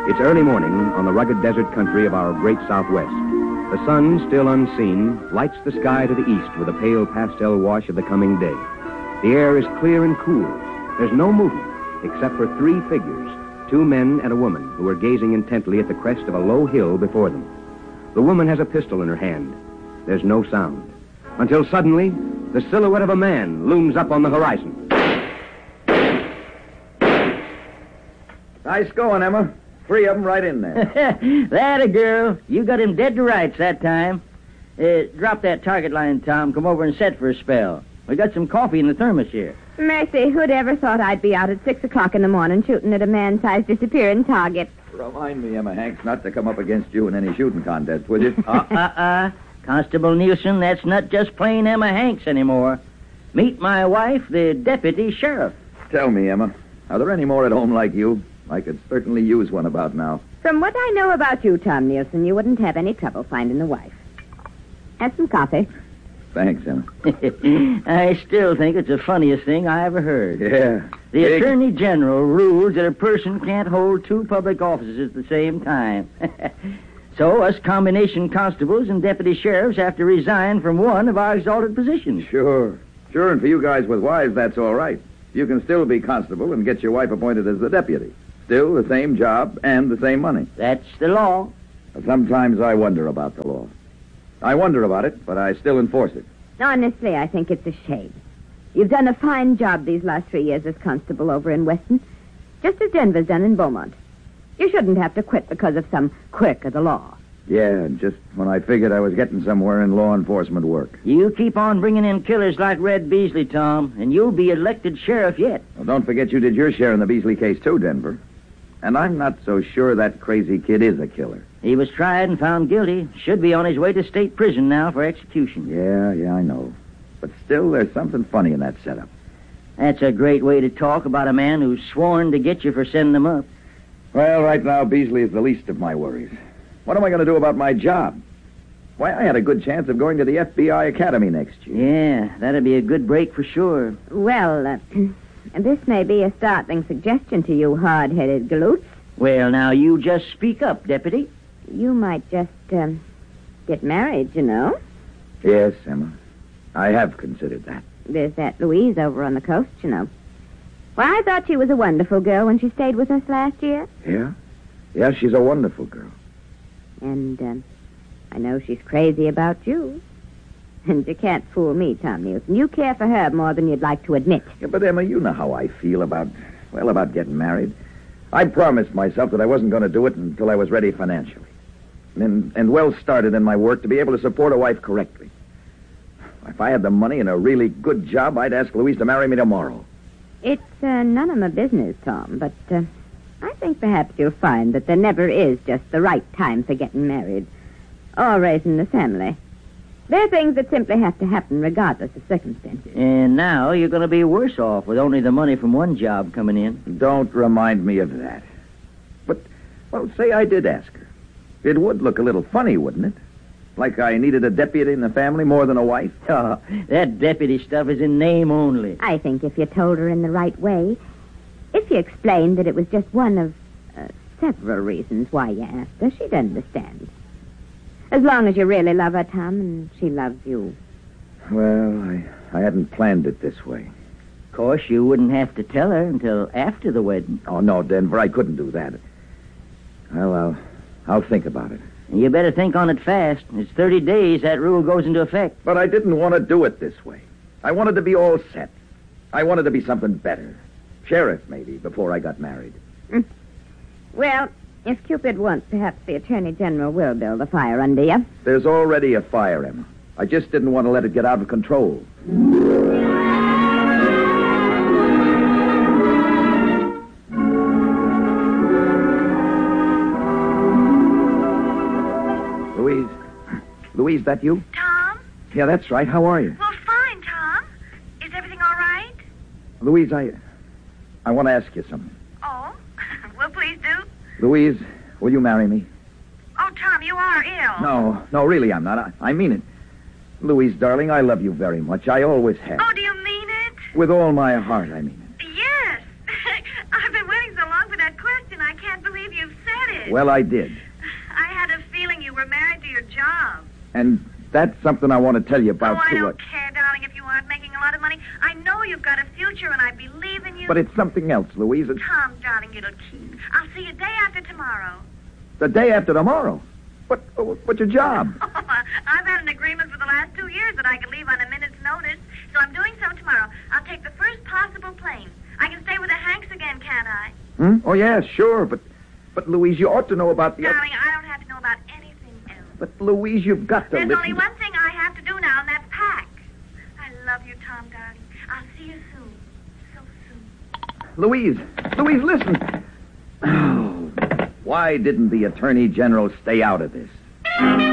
It's early morning on the rugged desert country of our great Southwest. The sun, still unseen, lights the sky to the east with a pale pastel wash of the coming day. The air is clear and cool. There's no movement except for three figures, two men and a woman, who are gazing intently at the crest of a low hill before them. The woman has a pistol in her hand. There's no sound. Until suddenly, the silhouette of a man looms up on the horizon. Nice going, Emma. Three of them right in there. That a girl. You got him dead to rights that time. Drop that target line, Tom. Come over and set for a spell. We got some coffee in the thermos here. Mercy, who'd ever thought I'd be out at 6 o'clock in the morning shooting at a man-sized disappearing target? Remind me, Emma Hanks, not to come up against you in any shooting contest, will you? Constable Nielsen, that's not just plain Emma Hanks anymore. Meet my wife, the deputy sheriff. Tell me, Emma, are there any more at home like you? I could certainly use one about now. From what I know about you, Tom Nielsen, you wouldn't have any trouble finding a wife. Have some coffee. Thanks, Emma. I still think it's the funniest thing I ever heard. Yeah. The Attorney General rules that a person can't hold two public offices at the same time. So us combination constables and deputy sheriffs have to resign from one of our exalted positions. Sure. Sure, and for you guys with wives, that's all right. You can still be constable and get your wife appointed as the deputy. Still the same job and the same money. That's the law. Sometimes I wonder about the law. I wonder about it, but I still enforce it. Honestly, I think it's a shame. You've done a fine job these last 3 years as constable over in Weston, just as Denver's done in Beaumont. You shouldn't have to quit because of some quirk of the law. Yeah, just when I figured I was getting somewhere in law enforcement work. You keep on bringing in killers like Red Beasley, Tom, and you'll be elected sheriff yet. Well, don't forget you did your share in the Beasley case, too, Denver. And I'm not so sure that crazy kid is a killer. He was tried and found guilty. Should be on his way to state prison now for execution. Yeah, I know. But still, there's something funny in that setup. That's a great way to talk about a man who's sworn to get you for sending him up. Well, right now, Beasley is the least of my worries. What am I going to do about my job? Why, I had a good chance of going to the FBI Academy next year. Yeah, that'd be a good break for sure. Well, this may be a startling suggestion to you hard-headed galoots. Well, now, you just speak up, Deputy. You might just, get married, you know. Yes, Emma. I have considered that. There's that Louise over on the coast, you know. Well, I thought she was a wonderful girl when she stayed with us last year. Yeah? Yeah, she's a wonderful girl. And, I know she's crazy about you. And you can't fool me, Tom Nielsen. You care for her more than you'd like to admit. Yeah, but, Emma, you know how I feel about getting married. I promised myself that I wasn't going to do it until I was ready financially. And well started in my work to be able to support a wife correctly. If I had the money and a really good job, I'd ask Louise to marry me tomorrow. It's none of my business, Tom, but I think perhaps you'll find that there never is just the right time for getting married or raising a family. There are things that simply have to happen regardless of circumstances. And now you're going to be worse off with only the money from one job coming in. Don't remind me of that. But, well, say I did ask her. It would look a little funny, wouldn't it? Like I needed a deputy in the family more than a wife. Oh, that deputy stuff is in name only. I think if you told her in the right way, if you explained that it was just one of several reasons why you asked her, she'd understand. As long as you really love her, Tom, and she loves you. Well, I hadn't planned it this way. Of course, you wouldn't have to tell her until after the wedding. Oh, no, Denver, I couldn't do that. Well, I'll think about it. You better think on it fast. It's 30 days that rule goes into effect. But I didn't want to do it this way. I wanted to be all set. I wanted to be something better. Sheriff, maybe, before I got married. Well, if Cupid wants, perhaps the Attorney General will build a fire under you. There's already a fire, Emma. I just didn't want to let it get out of control. Louise, that you? Tom? Yeah, that's right. How are you? Well, fine, Tom. Is everything all right? Louise, I want to ask you something. Oh? Well, please do. Louise, will you marry me? Oh, Tom, you are ill. No, really, I'm not. I mean it. Louise, darling, I love you very much. I always have. Oh, do you mean it? With all my heart, I mean it. Yes. I've been waiting so long for that question, I can't believe you've said it. Well, I did. I had a feeling you were married to your job. And that's something I want to tell you about, I too. don't care, darling, if you aren't making a lot of money. I know you've got a future, and I believe in you. But it's something else, Louise. It's Tom, darling, it'll keep. I'll see you day after tomorrow. the day after tomorrow. What's your job? I've had an agreement for the last 2 years that I can leave on a minute's notice, so I'm doing so tomorrow. I'll take the first possible plane. I can stay with the Hanks again, can't I? Oh, yeah, sure, but Louise, you ought to know about the... Darling, I don't have to know about anything else. But, Louise, you've got to There's listen only to- one thing I have to do now, and that's pack. I love you, Tom, darling. I'll see you soon. So soon. Louise, listen. Oh, why didn't the Attorney General stay out of this?